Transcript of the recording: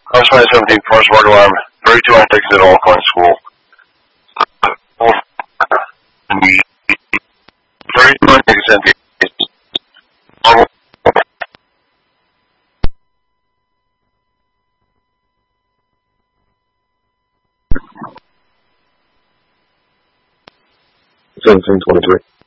I was 2017 first word alarm. 32 antics at all going to school. 32 antics at the 1723.